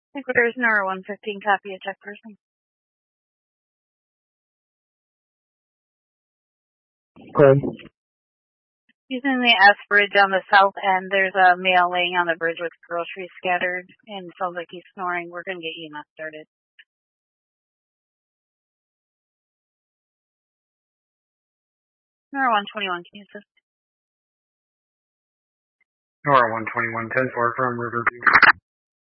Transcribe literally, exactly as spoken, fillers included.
Headquarters, Nora one fifteen, copy a check person. Okay. Using the S bridge on the south end, there's a male laying on the bridge with groceries scattered, and it sounds like he's snoring. We're going to get E M S started. Nora one twenty-one, can you assist? Nora one twenty-one, ten four from Riverview.